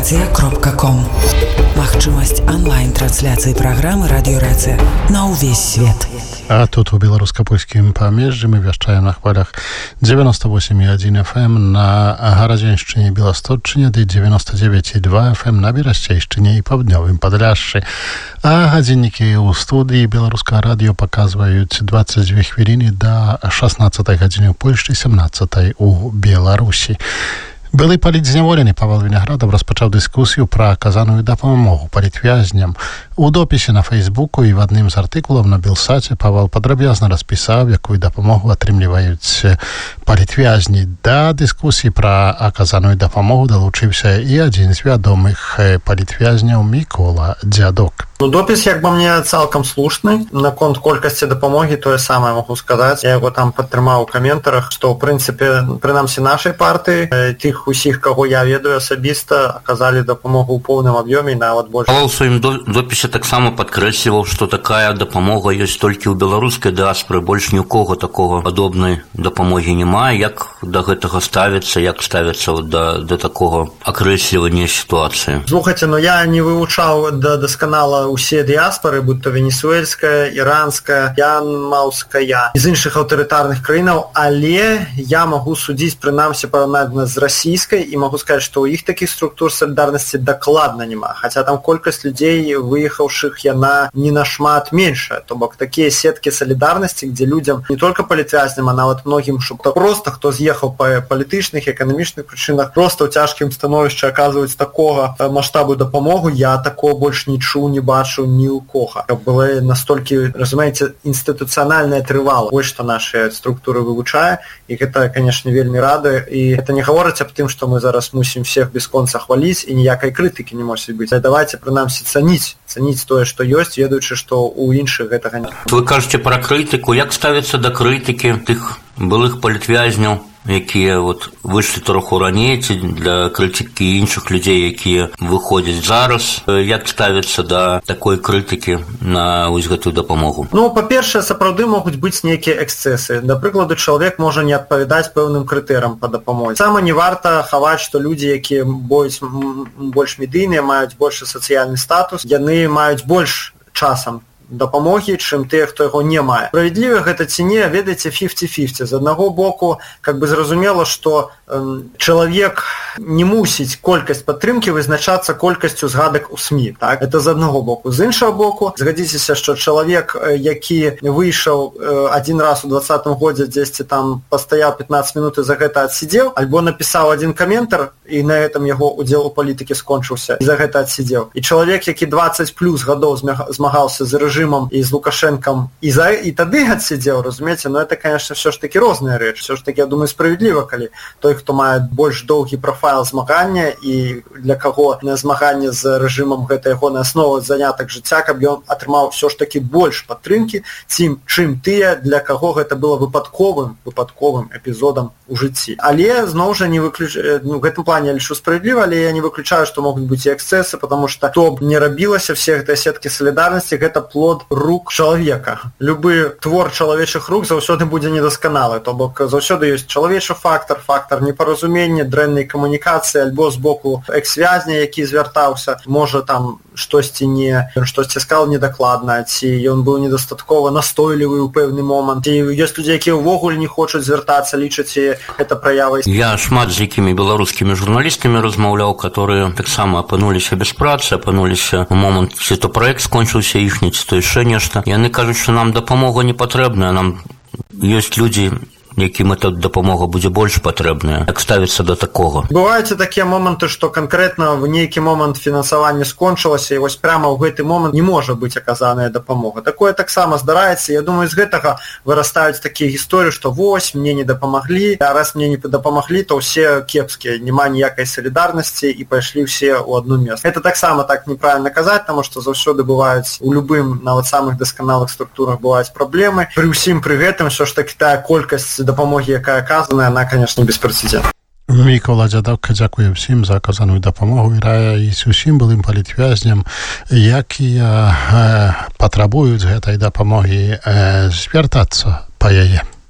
Радиорация.ком. Магчымасць онлайн-трансляцыі праграмы Радиорация на ўвесь свет. А тут у беларуска-польскім памежжы мы вяшчаем на хвалях 98,1 FM на Гарадзеншчыне, Беласточчыне, ды 99,2 FM на Берасцейшчыне і паўднёвым Падляшшы. А гадзіннікі ў студыі Беларускага радыё паказваюць 22 хвіліны да 16 гадзіны ў Польшчы, 17 у Беларусі. Былы палітзняволены Павел Вінаградов распачаў дыскусію пра аказаную дапамогу палітвязням. У допісе на Фейсбуку і в адным з артыкулаў на Белсаце Павел падрабязна распісаў, якую дапамогу атрымліваюць палітвязні. Да дыскусіі пра аказаную дапамогу далучыўся і адзін з вядомых палітвязняў Мікола Дзядок. Допіс, як бы мне цалкам слушны. Наконт колькасці дапамогі тое самае магу сказаць. Я яго там падтрымаў у каментарах, што ў прынцыпе, прынамсі нашай партыі, тых усіх, каго я ведаю асабіста, аказалі дапамогу ў поўным аб'ёме і нават больш. Павел у сваім допісе таксама падкрэсліваў, што такая дапамога ёсць толькі ў беларускай дыаспоры, больш ні ў кого такога падобнай дапамогі няма. Як да гэтага ставіцца, як ставіцца да такога акрэслівання сітуацыі? Слухайце, я не вывучаў дасканала усе дыаспоры, будь то венесуэльская, іранская, мьянмаўская, з іншых аўтарытарных краінаў, але я магу судзіць прынамсі параўнальна з расійскай і магу сказаць, што ў іх такіх структур салідарнасці дакладна няма, хаця там колькасць людзей выехаўшых яна не нашмат меншая, то бок такія сеткі салідарнасці, дзе людзям не толькі палітвязням, а нават многім, што проста хто з'ехаў па палітычных, эканамічных прычынах, проста ў цяжкім становішчы аказваюць такога маштабу дапамогу, я такого больш не чуў, не бачу ні ў кога. Каб было настолькі, разумееце, інстытуцыянальная трывала. Вось што нашы структуры вывучае, і гэта, канешне, вельмі рады. І гэта не гаворыць аб тым, што мы зараз мусім всех бесконца хваліць, і ніякай крытыкі не мусіць быць. Давайце, прынамсі, цаніць тое, што ёсць, ведаючы, што ў іншых гэтага не. Вы кажаце пра крытыку. Як ставіцца да крытыкі тых былых палітвязняў, якія выйшлі троху раней, ці для крытыкі іншых людзей, якія выходзяць зараз? Як ставіцца да такой крытыкі на вось гэтую дапамогу? Па-першае, сапраўды могуць быць нейкія эксцэсы. Да прыкладу, чалавек можа не адпавядаць пэўным крытэрыям па дапамозе. Сама не варта хаваць, што людзі, якія больш медыйныя, маюць большы сацыяльны статус, яны маюць больш часам дапамогі, чым тыя, хто яго не мае. Справядліва гэта ці не, ведаеце, 50-50. З аднаго боку, зразумела, што чалавек не мусіць колькасць падтрымкі вызначацца колькасцю згадак у СМІ. Так? Это з аднаго боку. З іншага боку, згадзіцеся, што чалавек, які выйшаў адзін раз у 20-м годзе дзесьці там пастаяў 15 минут і за гэта адсидзеў, альбо напісаў адзін каментар, і на гэтым яго удзел у палітыкі скончыўся, і за гэта адсидзеў. І чалавек, які 20+ гадоў змагаўся з рэжымам і з Лукашэнкам, і тады адсидзеў, разумееце, это, конечно, все ж таки розная рэч. Все ж таки, я думаю, справядліва, калі той, хто мае больш доўгі прафайл змагання і для каго змаганне з рэжымам гэта ягоная аснова занятак жыцця, каб ён атрымаў все ж таки больш падтрымкі, чым тыя, для каго гэта было выпадковым эпізодам у жыцці. Але, зноў жа, в гэтым плане я лічу справядліва, але я не выключаю, што могуць быць і эксцэсы, потому што то б не рабілася, все гэтыя сеткі салідарнасці, гэта плод рук чалавека. Любы твор чалавечых рук заўсёды будзе недасканалы, то бок заўсёды ёсць чалавечы фактар непаразумення, дрэннай камунікацыі, альбо з боку экс-вязня, які звяртаўся, можа там штосьці сказаў недакладна, ці ён быў недастаткова настойлівы ў пэўны момант, ці ёсць людзі, якія ўвогуле не хочуць звяртацца, лічаць гэта праявай. Я шмат з якімі беларускімі журналістамі размаўляў, которые таксама апынуліся без працы, апынуліся ў момант, ці то праект скончыўся іхні, ці то яшчэ нешта. Яны кажуць, што нам дапамога не патрэбная, нам ёсць людзі, якім эта дапамога будзе больш патрэбная. Як ставіцца да такога? Бываюць такія моманты, што канкрэтна в нейкі момант фінансаванне скончылася, і вось прямо ў гэты момант не можа быць аказаная дапамога. Такое таксама здараецца. Я думаю, з гэтага вырастаюць такія гісторыі, што вось, мне не дапамаглі, а раз мне не дапамаглі, то ўсе кепскія, няма ніякай салідарнасці і пайшлі ўсе ў одно месца. Это таксама так неправільна казаць, таму што заўсёды бываюць у любым, нават самых дасканалых структурах бываюць праблемы. Пры ўсім пры гэтым ўсё ж такі тая колькасць дапамогі, якая аказана, яна, конечно, беспрэцэдэнтная. Мікола Дзядок, дзякуję всім за аказаную дапамогу і раіць усім былым палітвязням, якія патрабуюць гэтай дапамогі, звяртацца па яе.